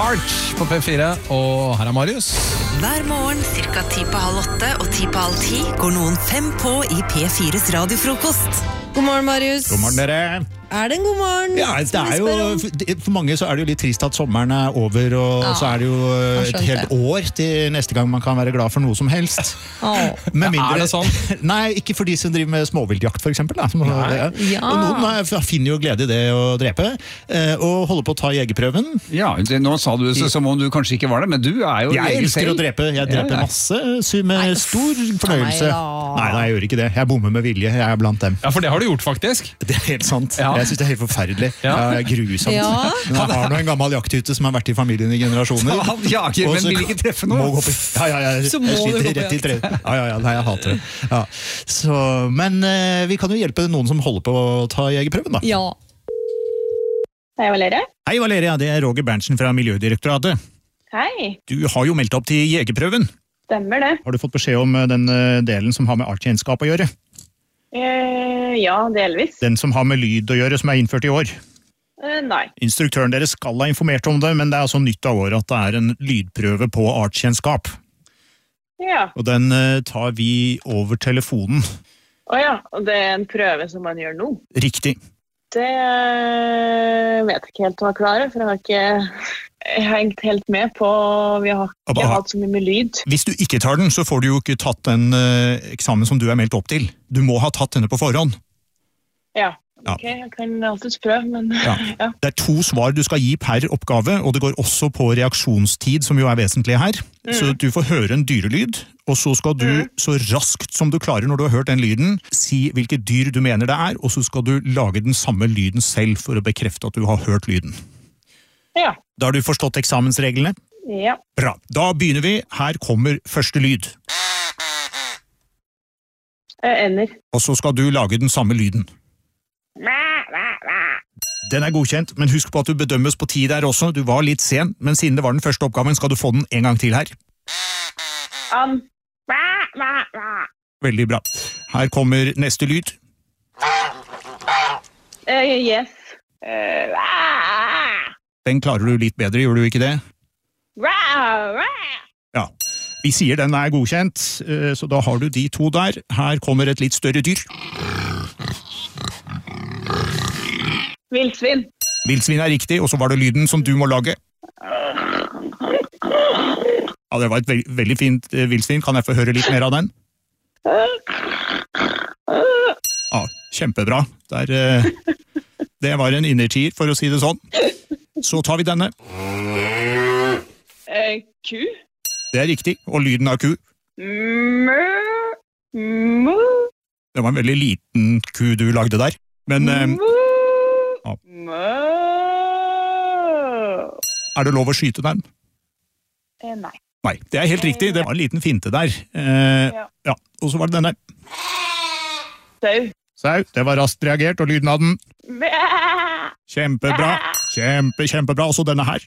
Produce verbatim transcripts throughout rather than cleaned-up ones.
Heart på P fire, og her er Marius. Hver morgen, cirka ti på halv åtte og ti på halv ti, går noen fem på i P fires radiofrokost. God morgen, Marius. God morgen, dere. Er det en god morgen? Ja, det er jo, for mange så er det jo litt trist at sommeren er over, og ja, så er det jo et helt år til neste gang man kan være glad for noe som helst. Oh. Med mindre, ja, er det sånn? Nei, ikke for de som driver med småviltjakt, for eksempel. Da, som, ja. Ja. Og noen finner jo glede i det å drepe, og holder på å ta jegerprøven. Ja, det, nå sa du så, som om du kanskje ikke var det, men du er jo Jeg elsker selv. å drepe. Jeg dreper ja, ja. masse med nei, stor fornøyelse. Nei, nei, jeg gjør ikke det. Jeg bommer med vilje. Jeg er blant dem. Ja, for det har du gjort, faktisk. Det er helt sant. Ja. Jeg synes det er helt forferdelig. Ja. Det er grusomt. Ja. Men jeg har nå en gammel jakthytte som har vært i familien i generasjoner. Så han jager, men vil ikke treffe noe. Må gå på, ja, ja, ja, så må jeg du gå på rett i tre. Ja, ja, ja, nei, jeg hater det. Ja. Så, men eh, vi kan jo hjelpe noen som holder på å ta jegerprøven, da. Ja. Hei, Valeria. Hei, Valeria. Det er Roger Berntsen fra Miljødirektoratet. Hei. Du har jo meldt opp til jegerprøven. Stemmer det. Har du fått beskjed om den delen som har med artskjennskap å gjøre? Eh, ja, delvis. Den som har med lyd å gjøre, som er innført i år? Eh, nei. Instruktøren deres skal ha informert om det, men det er altså nytt av året at det er en lydprøve på artskjennskap. Ja. Og den uh, tar vi over telefonen. Åja, og det er en prøve som man gjør nå? Riktig. Det uh, vet jeg ikke helt hva jeg klarer, for jeg har ikke hengt helt med på, vi har ikke Abba, hatt så mye med lyd. Hvis du ikke tar den, så får du jo ikke tatt den uh, eksamen som du er meldt opp til. Du må ha tatt denne på forhånd. Ja. Ok, jeg kan alltid prøve, men ja. ja. Det er to svar du skal gi per oppgave, og det går også på reaksjonstid, som jo er vesentlig her. Mm. Så du får høre en dyrelyd, og så skal du mm. så raskt som du klarer når du har hørt den lyden, si hvilket dyr du mener det er, og så skal du lage den samme lyden selv for å bekrefte at du har hørt lyden. Ja. Da har du forstått eksamensreglene? Ja. Bra. Da begynner vi. Her kommer første lyd. Ender. Og så skal du lage den samme lyden. Den er godkjent, men husk på at du bedømmes på tid der også. Du var litt sen, men siden det var den første oppgaven, skal du få den en gang til her. Um. Veldig bra. Her kommer neste lyd. Uh, yes. Uh, den klarer du litt bedre, gjør du ikke det? Ja. Vi sier den er godkjent, så da har du de to der. Her kommer et litt større dyr. Vildsvin. Vildsvin er riktig, og så var det lyden som du må lage. Ja, det var et veld, veldig fint uh, vildsvin. Kan jeg få høre litt mer av den? Ja, kjempebra. Der, uh, det var en innertier, for å si det sånn. Så tar vi denne. Uh, ku. Det er riktig, og lyden av ku. Mø. Det var en veldig liten ku du lagde der. Men... Uh, Ja. Er det lov å skyte den? Eh, nei. Nei, det er helt riktig. Det var en liten finte der. Eh, ja. ja. Og så var det denne. Sau. Sau. Det var raskt reagert, og lyden av den. Kjempebra. Kjempe, kjempebra. Og så denne her.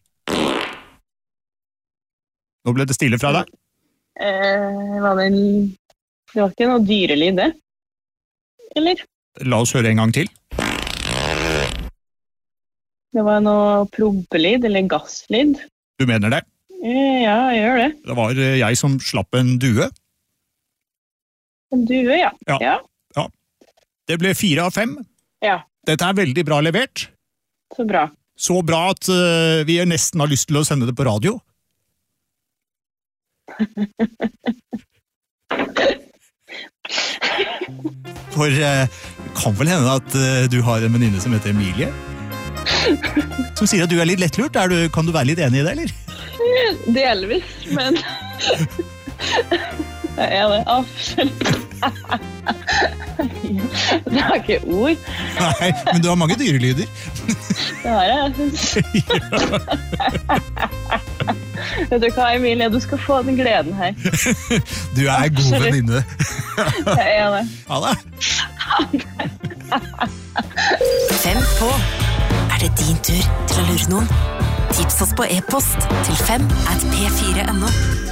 Nå ble det stille fra deg. Eh, var det en... Det var ikke noe dyrelyd, det? Eller? La oss høre en gang til. Det var noe prompelyd eller gasslyd. Du mener det? Ja, jeg gjør det. Det var jeg som slapp en due. En due, ja. Ja. ja. ja. Det ble fire av fem. Ja. Dette er veldig bra levert. Så bra. Så bra at uh, vi nesten har lyst til å sende det på radio. For uh, kan vel hende at uh, du har en venninne som heter Emilie? Som sier at du er litt lettlurt. Er du, kan du være litt enig i det, eller? Delvis, men... Jeg er det, absolutt. Det har ikke ord. Nei, men du har mange dyrelyder. Det har jeg, jeg synes. Vet du hva, Emilie? Du skal få den gleden her. Du er god venninne. Jeg er det. Ha det. Fem på. Er det din tur til å lure noen? Tips oss på e-post til fem at p fire punktum no.